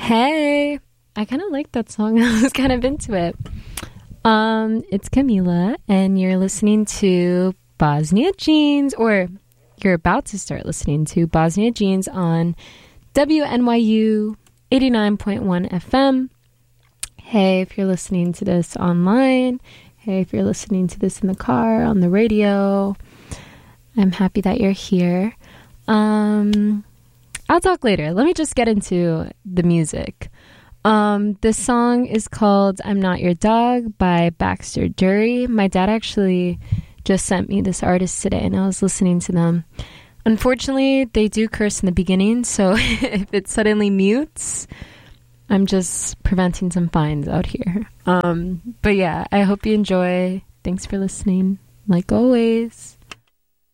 Hey, I kind of like that song. I was kind of into it. It's Camila, and you're listening to Bosnia Jeans, or you're about to start listening to Bosnia Jeans on WNYU 89.1 FM. Hey, if you're listening to this online, hey, if you're listening to this in the car, on the radio, I'm happy that you're here. I'll talk later. Let me just get into the music. This song is called I'm Not Your Dog by Baxter Dury. My dad actually just sent me this artist today, and I was listening to them. Unfortunately, they do curse in the beginning, so if it suddenly mutes, I'm just preventing some fines out here. But yeah, I hope you enjoy. Thanks for listening, like always.